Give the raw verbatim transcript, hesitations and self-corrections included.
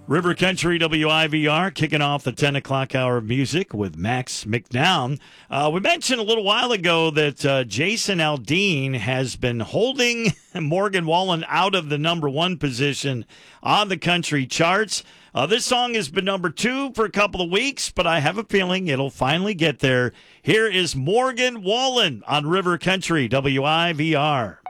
River Country W I V R kicking off the ten o'clock hour of music with Max McNown. Uh, we mentioned a little while ago that uh, Jason Aldean has been holding Morgan Wallen out of the number one position on the country charts. Uh, this song has been number two for a couple of weeks, but I have a feeling it'll finally get there. Here is Morgan Wallen on River Country W I V R.